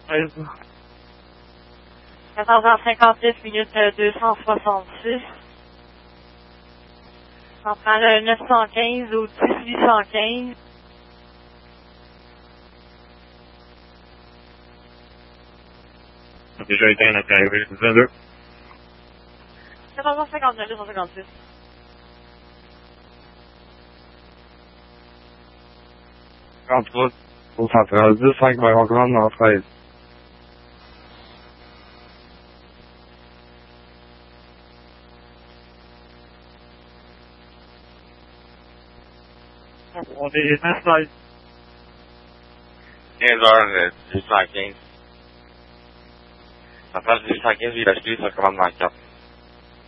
14h59 minutes 266. On prend le 915 au 1815. Déjà éteint notre arrivée, 22. 14h59, 256. Au central, 10-5, Baron Grande, en 13. On est 9-16. 15h, 1815. Ça passe 1815, il a suivi sur le commandement 4.